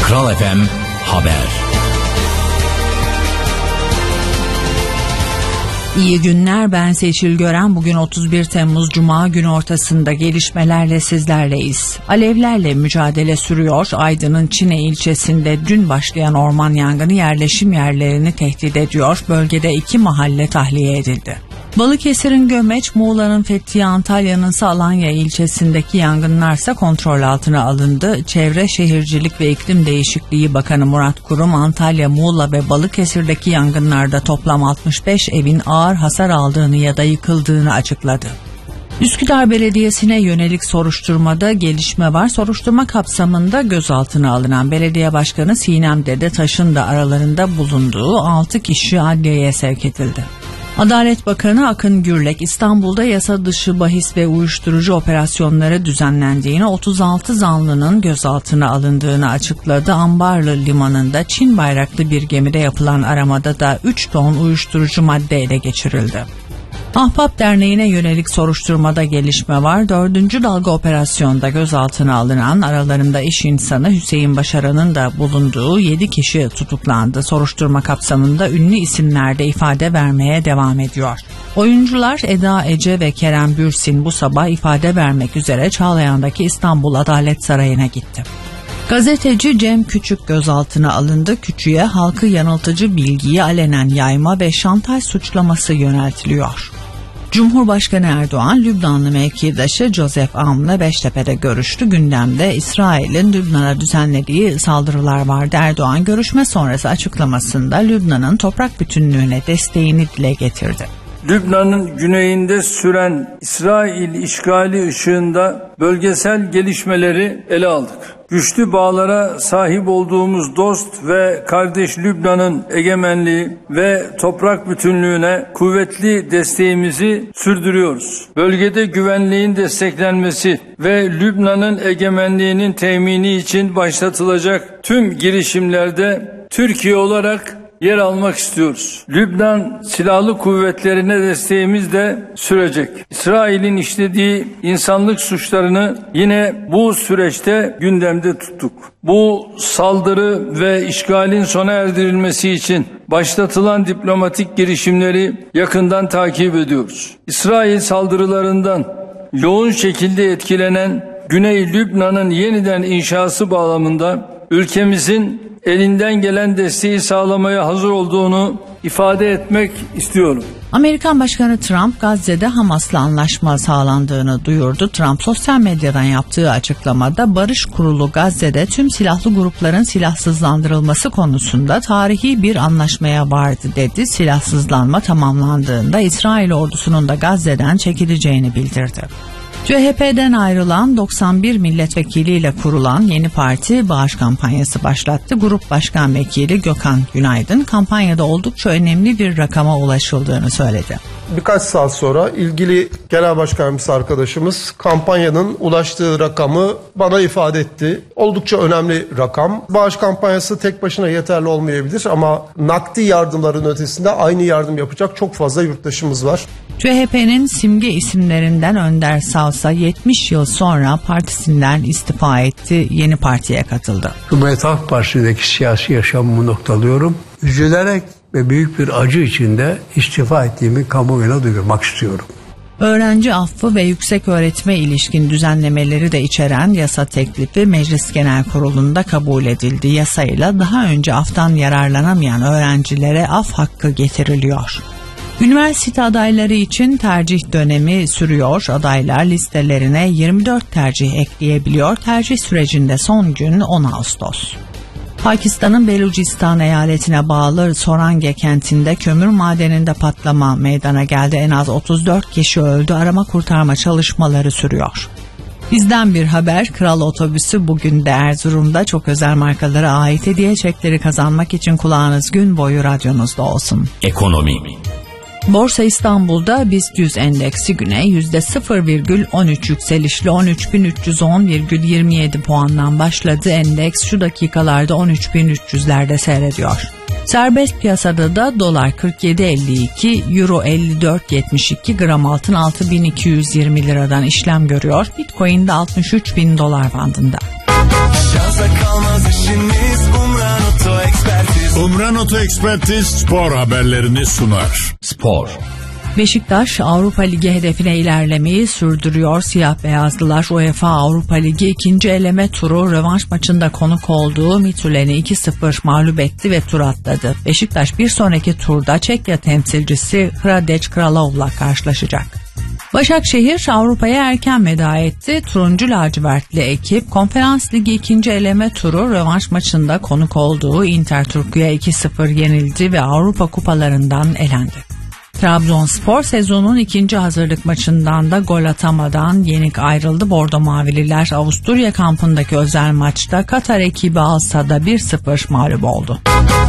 Kral FM Haber. İyi günler, ben Seçil Gören. Bugün 31 Temmuz Cuma günü ortasında gelişmelerle sizlerleyiz. Alevlerle mücadele sürüyor. Aydın'ın Çine ilçesinde dün başlayan orman yangını yerleşim yerlerini tehdit ediyor. Bölgede 2 mahalle tahliye edildi. Balıkesir'in Gömeç, Muğla'nın Fethiye, Antalya'nın Alanya ilçesindeki yangınlarsa kontrol altına alındı. Çevre Şehircilik ve İklim Değişikliği Bakanı Murat Kurum, Antalya, Muğla ve Balıkesir'deki yangınlarda toplam 65 evin ağır hasar aldığını ya da yıkıldığını açıkladı. Üsküdar Belediyesi'ne yönelik soruşturmada gelişme var. Soruşturma kapsamında gözaltına alınan Belediye Başkanı Sinem Dedetaş'ın da aralarında bulunduğu 6 kişi adliyeye sevk edildi. Adalet Bakanı Akın Gürlek, İstanbul'da yasa dışı bahis ve uyuşturucu operasyonları düzenlendiğini, 36 zanlının gözaltına alındığını açıkladı. Ambarlı Limanı'nda Çin bayraklı bir gemide yapılan aramada da 3 ton uyuşturucu madde ele geçirildi. Ahbap Derneği'ne yönelik soruşturmada gelişme var. 4. dalga operasyonda gözaltına alınan, aralarında iş insanı Hüseyin Başaran'ın da bulunduğu 7 kişi tutuklandı. Soruşturma kapsamında ünlü isimler de ifade vermeye devam ediyor. Oyuncular Eda Ece ve Kerem Bürsin bu sabah ifade vermek üzere Çağlayan'daki İstanbul Adalet Sarayı'na gitti. Gazeteci Cem Küçük gözaltına alındı. Küçük'e halkı yanıltıcı bilgiyi alenen yayma ve şantaj suçlaması yöneltiliyor. Cumhurbaşkanı Erdoğan, Lübnanlı mevkidaşı Joseph Aoun'la Beştepe'de görüştü. Gündemde İsrail'in Lübnan'a düzenlediği saldırılar vardı. Erdoğan görüşme sonrası açıklamasında Lübnan'ın toprak bütünlüğüne desteğini dile getirdi. Lübnan'ın güneyinde süren İsrail işgali ışığında bölgesel gelişmeleri ele aldık. Güçlü bağlara sahip olduğumuz dost ve kardeş Lübnan'ın egemenliği ve toprak bütünlüğüne kuvvetli desteğimizi sürdürüyoruz. Bölgede güvenliğin desteklenmesi ve Lübnan'ın egemenliğinin temini için başlatılacak tüm girişimlerde Türkiye olarak yer almak istiyoruz. Lübnan Silahlı Kuvvetlerine desteğimiz de sürecek. İsrail'in işlediği insanlık suçlarını yine bu süreçte gündemde tuttuk. Bu saldırı ve işgalin sona erdirilmesi için başlatılan diplomatik girişimleri yakından takip ediyoruz. İsrail saldırılarından yoğun şekilde etkilenen Güney Lübnan'ın yeniden inşası bağlamında ülkemizin elinden gelen desteği sağlamaya hazır olduğunu ifade etmek istiyorum. Amerikan Başkanı Trump, Gazze'de Hamas'la anlaşma sağlandığını duyurdu. Trump sosyal medyadan yaptığı açıklamada Barış Kurulu Gazze'de tüm silahlı grupların silahsızlandırılması konusunda tarihi bir anlaşmaya vardı dedi. Silahsızlanma tamamlandığında İsrail ordusunun da Gazze'den çekileceğini bildirdi. CHP'den ayrılan 91 milletvekiliyle kurulan yeni parti bağış kampanyası başlattı. Grup Başkan Vekili Gökhan Günaydın kampanyada oldukça önemli bir rakama ulaşıldığını söyledi. Birkaç saat sonra ilgili genel başkanımız arkadaşımız kampanyanın ulaştığı rakamı bana ifade etti. Oldukça önemli rakam. Bağış kampanyası tek başına yeterli olmayabilir ama nakdi yardımların ötesinde aynı yardım yapacak çok fazla yurttaşımız var. CHP'nin simge isimlerinden Önder Savsa 70 yıl sonra partisinden istifa etti, yeni partiye katıldı. Cumhuriyet Halk Partisi'ndeki siyasi yaşamımı noktalıyorum. Üzülerek ve büyük bir acı içinde istifa ettiğimi kamuoyuna duyurmak istiyorum. Öğrenci affı ve yüksek öğretime ilişkin düzenlemeleri de içeren yasa teklifi Meclis Genel Kurulu'nda kabul edildi. Yasayla daha önce aftan yararlanamayan öğrencilere af hakkı getiriliyor. Üniversite adayları için tercih dönemi sürüyor. Adaylar listelerine 24 tercih ekleyebiliyor. Tercih sürecinde son gün 10 Ağustos. Pakistan'ın Belucistan eyaletine bağlı Sorange kentinde kömür madeninde patlama meydana geldi. En az 34 kişi öldü. Arama kurtarma çalışmaları sürüyor. Bizden bir haber, Kral Otobüsü bugün de Erzurum'da çok özel markalara ait hediye çekleri kazanmak için kulağınız gün boyu radyonuzda olsun. Ekonomi. Borsa İstanbul'da BIST 100 endeksi güne %0,13 yükselişli 13.310,27 puandan başladı. Endeks şu dakikalarda 13.300'lerde seyrediyor. Serbest piyasada da dolar 47.52, euro 54.72, gram altın 6.220 liradan işlem görüyor. Bitcoin de 63.000 dolar bandında. Şansa kalmaz işiniz, Umran Oto Ekspertiz. Umran Oto Ekspertiz spor haberlerini sunar. Spor. Beşiktaş Avrupa Ligi hedefine ilerlemeyi sürdürüyor. Siyah beyazlılar UEFA Avrupa Ligi ikinci eleme turu rövanş maçında konuk olduğu Midtjylland'i 2-0 mağlup etti ve tur atladı. Beşiktaş bir sonraki turda Çekya temsilcisi Hradec Kralov'la karşılaşacak. Başakşehir Avrupa'ya erken veda etti. Turuncu lacivertli ekip Konferans Ligi ikinci eleme turu rövanş maçında konuk olduğu Inter Turku'ya 2-0 yenildi ve Avrupa kupalarından elendi. Trabzonspor sezonun ikinci hazırlık maçından da gol atamadan yenik ayrıldı. Bordo Mavililer Avusturya kampındaki özel maçta Katar ekibi Al Sadd'a 1-0 mağlup oldu.